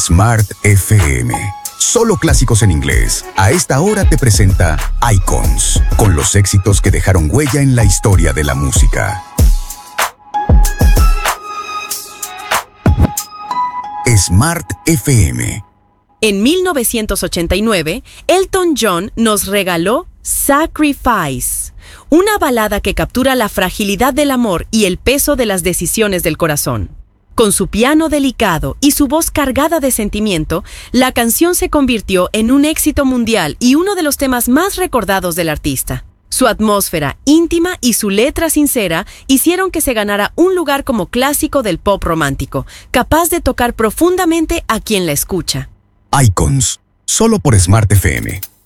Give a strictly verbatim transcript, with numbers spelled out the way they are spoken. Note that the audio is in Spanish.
Smart F M. Solo clásicos en inglés. A esta hora te presenta Icons, con los éxitos que dejaron huella en la historia de la música. Smart F M. En mil novecientos ochenta y nueve, Elton John nos regaló Sacrifice, una balada que captura la fragilidad del amor y el peso de las decisiones del corazón. Con su piano delicado y su voz cargada de sentimiento, la canción se convirtió en un éxito mundial y uno de los temas más recordados del artista. Su atmósfera íntima y su letra sincera hicieron que se ganara un lugar como clásico del pop romántico, capaz de tocar profundamente a quien la escucha. Icons, solo por Smart F M.